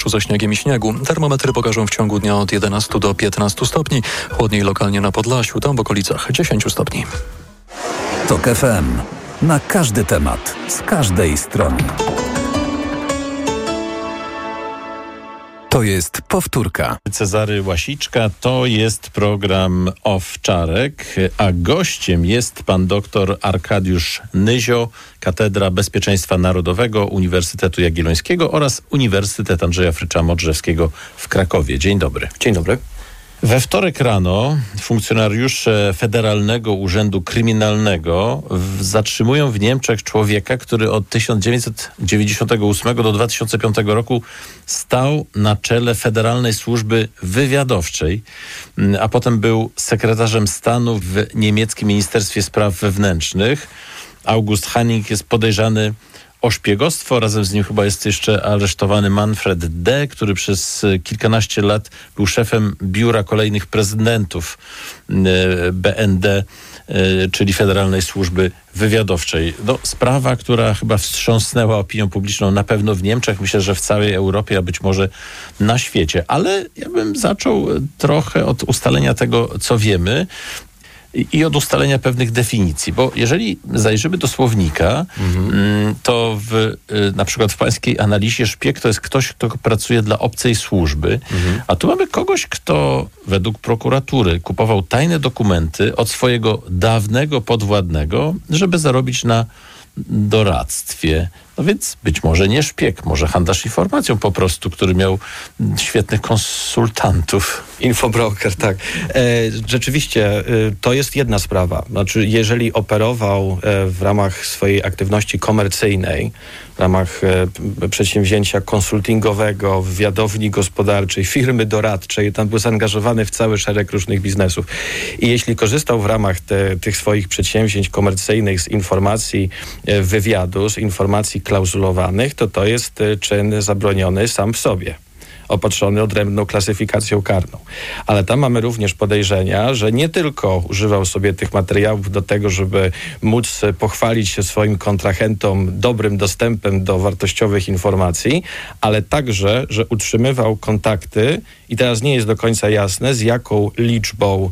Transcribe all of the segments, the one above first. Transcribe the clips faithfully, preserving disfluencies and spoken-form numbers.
deszczu ze śniegiem i śniegu. Termometry pokażą w ciągu dnia od jedenastu do piętnastu stopni. Chłodniej lokalnie na Podlasiu, tam w okolicach dziesięć stopni. TOK F M. Na każdy temat, z każdej strony. To jest powtórka. Cezary Łasiczka, to jest program Owczarek, a gościem jest pan doktor Arkadiusz Nyzio, Katedra Bezpieczeństwa Narodowego Uniwersytetu Jagiellońskiego oraz Uniwersytet Andrzeja Frycza-Modrzewskiego w Krakowie. Dzień dobry. Dzień dobry. We wtorek rano funkcjonariusze Federalnego Urzędu Kryminalnego w, zatrzymują w Niemczech człowieka, który od tysiąc dziewięćset dziewięćdziesiątego ósmego do dwa tysiące piątego roku stał na czele Federalnej Służby Wywiadowczej, a potem był sekretarzem stanu w niemieckim Ministerstwie Spraw Wewnętrznych. August Hanning jest podejrzany o szpiegostwo. Razem z nim chyba jest jeszcze aresztowany Manfred D., który przez kilkanaście lat był szefem biura kolejnych prezydentów B N D, czyli Federalnej Służby Wywiadowczej. No, sprawa, która chyba wstrząsnęła opinią publiczną na pewno w Niemczech, myślę, że w całej Europie, a być może na świecie. Ale ja bym zaczął trochę od ustalenia tego, co wiemy, i od ustalenia pewnych definicji, bo jeżeli zajrzymy do słownika, mhm. to w, na przykład w pańskiej analizie szpieg to jest ktoś, kto pracuje dla obcej służby, mhm. a tu mamy kogoś, kto według prokuratury kupował tajne dokumenty od swojego dawnego podwładnego, żeby zarobić na doradztwie. No więc być może nie szpieg, może handlarz informacją po prostu, który miał świetnych konsultantów. Infobroker, tak. E, rzeczywiście, e, to jest jedna sprawa. Znaczy, jeżeli operował e, w ramach swojej aktywności komercyjnej, w ramach e, przedsięwzięcia konsultingowego, wywiadowni gospodarczej, firmy doradczej, tam był zaangażowany w cały szereg różnych biznesów. I jeśli korzystał w ramach te, tych swoich przedsięwzięć komercyjnych z informacji e, wywiadu, z informacji klauzulowanych, to to jest czyn zabroniony sam w sobie, opatrzony odrębną klasyfikacją karną. Ale tam mamy również podejrzenia, że nie tylko używał sobie tych materiałów do tego, żeby móc pochwalić się swoim kontrahentom dobrym dostępem do wartościowych informacji, ale także, że utrzymywał kontakty i teraz nie jest do końca jasne, z jaką liczbą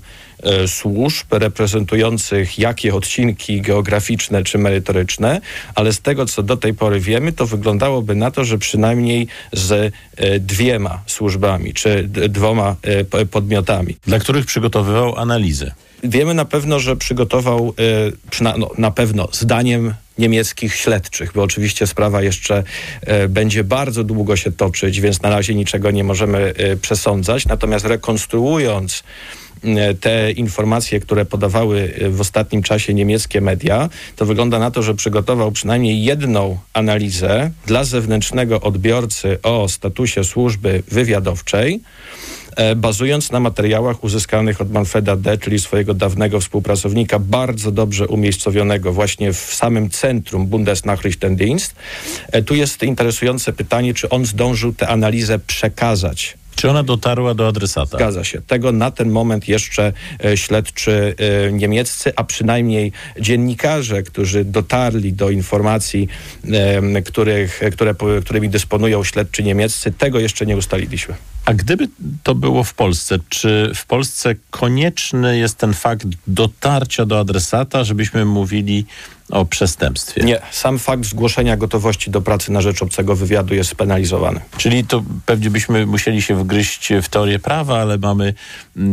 służb reprezentujących jakie odcinki geograficzne czy merytoryczne, ale z tego, co do tej pory wiemy, to wyglądałoby na to, że przynajmniej z dwiema służbami czy dwoma podmiotami. Dla których przygotowywał analizy. Wiemy na pewno, że przygotował no, na pewno zdaniem niemieckich śledczych, bo oczywiście sprawa jeszcze e, będzie bardzo długo się toczyć, więc na razie niczego nie możemy e, przesądzać. Natomiast rekonstruując e, te informacje, które podawały w ostatnim czasie niemieckie media, to wygląda na to, że przygotował przynajmniej jedną analizę dla zewnętrznego odbiorcy o statusie służby wywiadowczej, bazując na materiałach uzyskanych od Manfreda D., czyli swojego dawnego współpracownika, bardzo dobrze umiejscowionego właśnie w samym centrum Bundesnachrichtendienst. Tu jest interesujące pytanie, czy on zdążył tę analizę przekazać. Czy ona dotarła do adresata? Zgadza się. Tego na ten moment jeszcze e, śledczy e, niemieccy, a przynajmniej dziennikarze, którzy dotarli do informacji, e, których, które, którymi dysponują śledczy niemieccy, tego jeszcze nie ustaliliśmy. A gdyby to było w Polsce, czy w Polsce konieczny jest ten fakt dotarcia do adresata, żebyśmy mówili o przestępstwie? Nie. Sam fakt zgłoszenia gotowości do pracy na rzecz obcego wywiadu jest spenalizowany. Czyli to pewnie byśmy musieli się wgryźć w teorię prawa, ale mamy yy,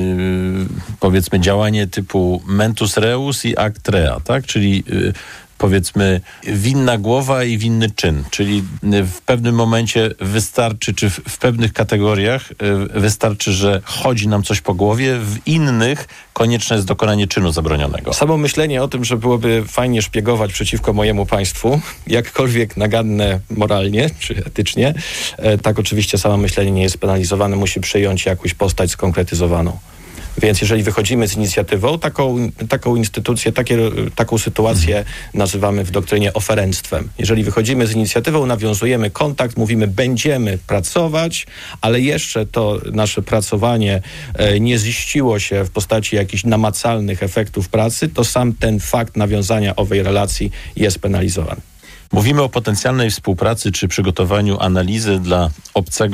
powiedzmy działanie typu mentus reus i act rea, tak? Czyli yy, powiedzmy winna głowa i winny czyn, czyli w pewnym momencie wystarczy, czy w, w pewnych kategoriach y, wystarczy, że chodzi nam coś po głowie, w innych konieczne jest dokonanie czynu zabronionego. Samo myślenie o tym, że byłoby fajnie szpiegować przeciwko mojemu państwu, jakkolwiek naganne moralnie czy etycznie, e, tak oczywiście samo myślenie nie jest penalizowane, musi przyjąć jakąś postać skonkretyzowaną. Więc jeżeli wychodzimy z inicjatywą, taką, taką instytucję, takie, taką sytuację mhm. nazywamy w doktrynie oferenstwem. Jeżeli wychodzimy z inicjatywą, nawiązujemy kontakt, mówimy, będziemy pracować, ale jeszcze to nasze pracowanie e, nie ziściło się w postaci jakichś namacalnych efektów pracy, to sam ten fakt nawiązania owej relacji jest penalizowany. Mówimy o potencjalnej współpracy czy przygotowaniu analizy dla obcego